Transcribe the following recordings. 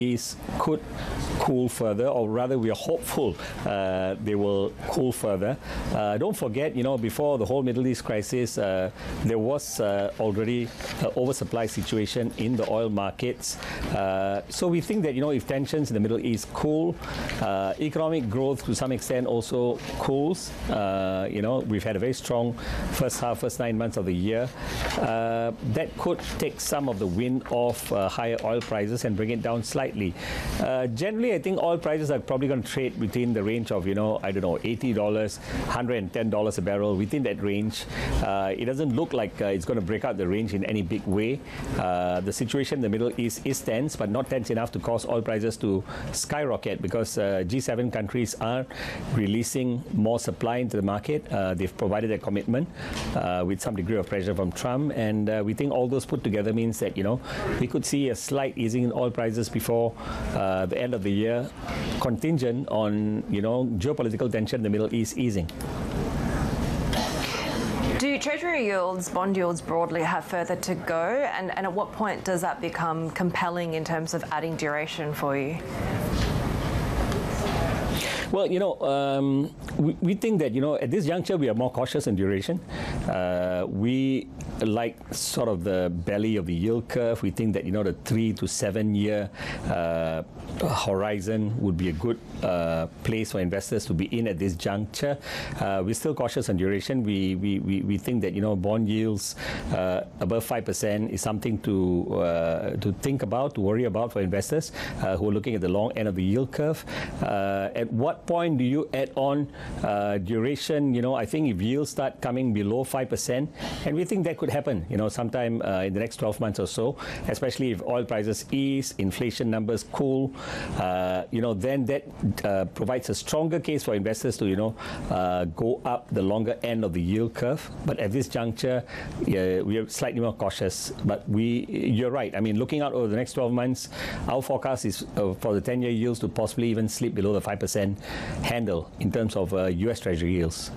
East could cool further, or rather we are hopeful they will cool further. Don't forget, before the whole Middle East crisis, there was already an oversupply situation in the oil markets. So we think that, if tensions in the Middle East cool, economic growth to some extent also cools. We've had a very strong first 9 months of the year. That could take some of the wind off higher oil prices and bring it down slightly. Generally, I think oil prices are probably going to trade between the range of, $80, $110 a barrel, within that range. It doesn't look like it's going to break out the range in any big way. The situation in the Middle East is tense, but not tense enough to cause oil prices to skyrocket, because G7 countries are releasing more supply into the market. They've provided a commitment with some degree of pressure from Trump, and we think all those put together means that, we could see a slight easing in oil prices before the end of the year, contingent on, geopolitical tension in the Middle East easing. Do Treasury yields, bond yields broadly have further to go? And at what point does that become compelling in terms of adding duration for you? Well, we think that, at this juncture, we are more cautious in duration. We like sort of the belly of the yield curve. We think that, the 3 to 7 year horizon would be a good place for investors to be in at this juncture. We're still cautious on duration. We think that, bond yields above 5% is something to think about, to worry about for investors who are looking at the long end of the yield curve. At what point do you add on duration? I think if yields start coming below 5%, and we think that could happen, sometime in the next 12 months or so, especially if oil prices ease, inflation numbers cool, then that provides a stronger case for investors to, go up the longer end of the yield curve. But at this juncture, we are slightly more cautious. But you're right. I mean, looking out over the next 12 months, our forecast is for the 10-year yields to possibly even slip below the 5% handle in terms of U.S. Treasury yields.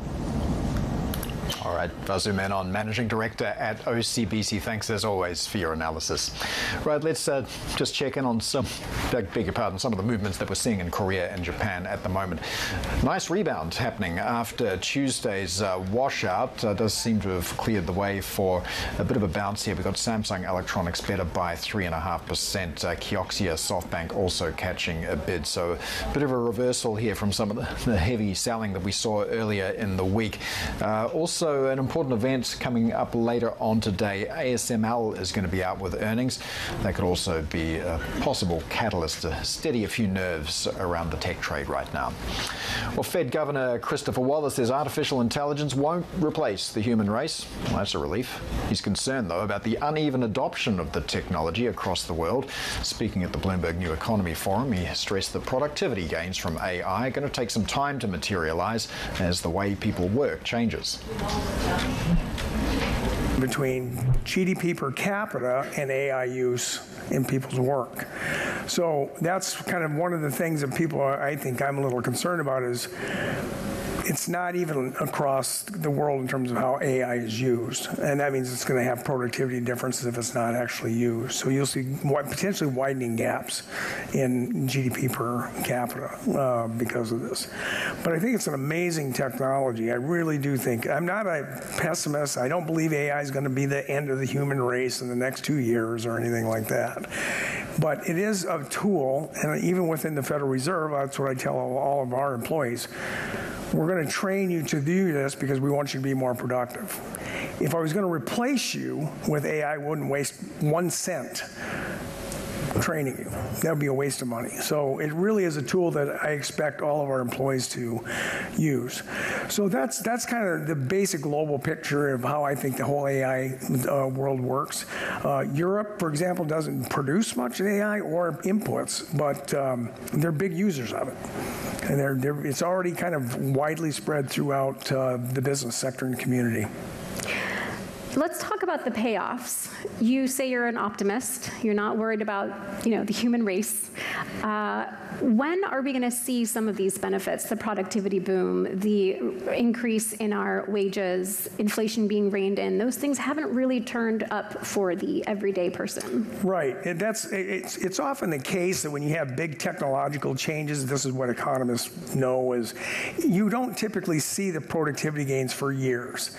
All right, Vasu Menon, Managing Director at OCBC. Thanks, as always, for your analysis. Right, let's just check in on some of the movements that we're seeing in Korea and Japan at the moment. Nice rebound happening after Tuesday's washout. Does seem to have cleared the way for a bit of a bounce here. We've got Samsung Electronics better by 3.5%. Kioxia, SoftBank also catching a bid. So a bit of a reversal here from some of the heavy selling that we saw earlier in the week. Also, an important event coming up later on today. ASML is going to be out with earnings. That could also be a possible catalyst to steady a few nerves around the tech trade right now. Well, Fed Governor Christopher Wallace says artificial intelligence won't replace the human race. Well, that's a relief. He's concerned, though, about the uneven adoption of the technology across the world. Speaking at the Bloomberg New Economy Forum, he stressed that productivity gains from AI are going to take some time to materialize as the way people work changes. Between GDP per capita and AI use in people's work. So that's kind of one of the things that people I think I'm a little concerned about is it's not even across the world in terms of how AI is used. And that means it's going to have productivity differences if it's not actually used. So you'll see potentially widening gaps in GDP per capita because of this. But I think it's an amazing technology. I really do think. I'm not a pessimist. I don't believe AI is going to be the end of the human race in the next 2 years or anything like that. But it is a tool, and even within the Federal Reserve, that's what I tell all of our employees. We're going to train you to do this because we want you to be more productive. If I was going to replace you with AI, I wouldn't waste 1 cent training you. That would be a waste of money. So it really is a tool that I expect all of our employees to use. So that's kind of the basic global picture of how I think the whole AI world works. Europe, for example, doesn't produce much AI or inputs, but they're big users of it. And it's already kind of widely spread throughout the business sector and community. let's talk about the payoffs. You say you're an optimist. You're not worried about, the human race. When are we going to see some of these benefits, the productivity boom, the increase in our wages, inflation being reined in? Those things haven't really turned up for the everyday person. Right. And it's often the case that when you have big technological changes, this is what economists know, is you don't typically see the productivity gains for years.